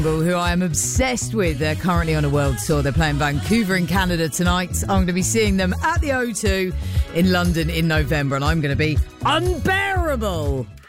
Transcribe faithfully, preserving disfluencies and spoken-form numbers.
Who I am obsessed with. They're currently on a world tour. They're playing Vancouver in Canada tonight. I'm going to be seeing them at the O two in London in November, and I'm going to be unbearable.